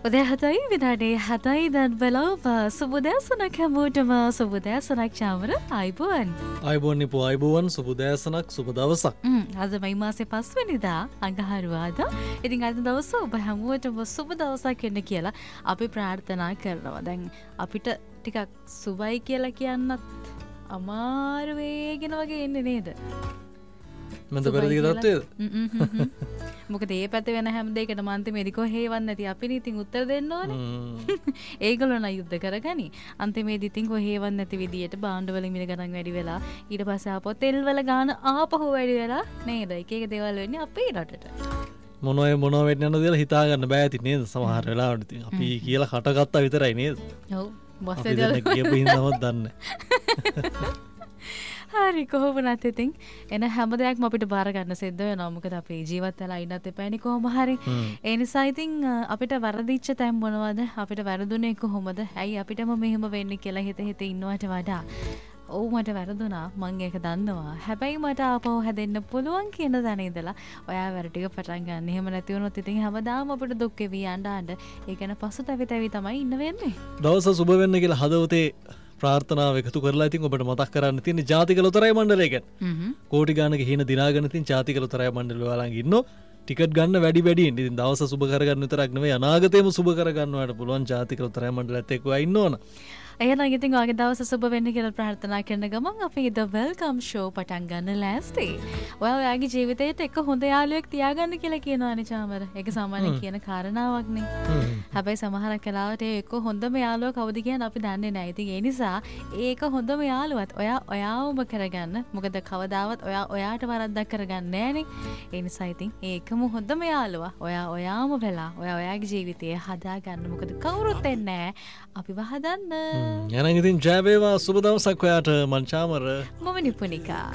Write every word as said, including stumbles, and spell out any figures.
උදේ හතයි විනාඩි හතයි දැන් වෙලාව සුබ උදෑසනක් හැමෝටම සුබ උදෑසනක් චාමර ආයිබෝන් ආයිබෝන් නිපු ආයිබෝන් සුබ උදෑසනක් සුබ දවසක්. හ්ම් අද මේ මාසේ පස්වෙනිදා අඟහරුවාදා. ඉතින් අද දවස ඔබ හැමෝටම සුබ දවසක් වෙන්න කියලා අපි ප්‍රාර්ථනා කරනවා. දැන් අපිට ටිකක් සුබයි කියලා කියන්නත් අමාරු වේගෙන වගේ එන්නේ නේද? මන්ද පෙරදිග තත්ත්වයද? මොකද ඒ පැත්තේ වෙන හැම දෙයකටම අන්තිමේදී කොහේවත් නැති අපි ඉතින් උත්තර දෙන්න ඕනේ. ඒගොල්ලෝ න යුද්ධ කරගනි. අන්තිමේදී ඉතින් කොහේවත් නැති විදියට බාණ්ඩ වල මිල ගණන් වැඩි වෙලා ඊට පස්සේ ආපහු තෙල් වල ගාන ආපහු වැඩි වෙලා නේද? එක එක දේවල් වෙන්නේ අපේ රටට. මොනෝය මොනෝ වෙන්න යනද කියලා හිතා ගන්න බෑ ඉතින් නේද? සමහර වෙලාවට ඉතින් අපි කියලා කටගත්තා විතරයි නේද? ඔව්. බොස් දෙයක් කියපු හින්දාවත් දන්නේ. හරි කොහොමනත් ඉතින් එන හැම දෙයක්ම අපිට බාර ගන්න සිද්ධ වෙනවා. මොකද අපි ජීවත් වෙලා ඉන්නත් එපානේ කොහොම හරි. ඒ නිසා ඉතින් අපිට වරදිච්ච තැන් මොනවද? අපිට වැරදුනේ කොහොමද? ඇයි අපිටම මෙහෙම වෙන්නේ කියලා හිත හිත ඉන්නවට වඩා ඔව් මට වැරදුනා මං ඒක දන්නවා. හැබැයි මට ආපහු හැදෙන්න පුළුවන් කියන තැන ඉඳලා ඔයා වැර ටික පටන් ගන්න. එහෙම නැති වුණොත් ඉතින් හැමදාම අපිට දුක් වෙවි යන්න යන්න ඒ ගැන පසුතැවි තැවි තමයි ඉන්න වෙන්නේ. දවස සුබ වෙන්න කියලා හදවතේ ප්‍රාර්ථනාව එකතු කරලා ඉතින් ඔබට මතක් කරන්න තියෙන ජාතික ලොතරැයි මණ්ඩලය ගැන. හ්ම්. කෝටි ගානක හින දිනාගෙන ඉතින් ජාතික ලොතරැයි මණ්ඩලය වලන් ඉන්නෝ ටිකට් ගන්න වැඩි වැඩියෙන්. ඉතින් දවස සුබ කරගන්න විතරක් නෙවෙයි අනාගතේම සුබ කරගන්නවට පුළුවන් ජාතික ලොතරැයි මණ්ඩලයත් එක්ක ඉන්න ඕන. එහෙනම් ඉතින් ඔයගේ දවස සුබ වෙන්න කියලා ප්‍රාර්ථනා කරන ගමන් අපි ද වෙල්කම් ෂෝ පටන් ගන්න ලෑස්ති. ඔයා ඔයාගේ ජීවිතේට එක හොඳ යාළුවෙක් තියාගන්න කියලා කියනවානේ චාමර. ඒක සාමාන්‍යයෙන් කියන කාරණාවක් නේ. හැබැයි සමහරක් වෙලාවට ඒක හොඳම යාළුවා කවුද කියන අපි දන්නේ නැහැ. ඉතින් ඒ නිසා ඒක හොඳම යාළුවත් ඔයා ඔයාවම කරගන්න. මොකද කවදාවත් ඔයා ඔයාට වරද්දක් කරගන්නේ නැහනේ. ඒ නිසා ඉතින් ඒකම හොඳම යාළුවා ඔයා ඔයාම වෙලා ඔයා ඔයාගේ ජීවිතය හදාගන්න. මොකද කවුරුත් එන්නේ නැහැ. අපිව හදන්න. යනන් ඉතින් ජය වේවා සුබ දවසක් ඔයාට මං චාමර මම නිපුනිකා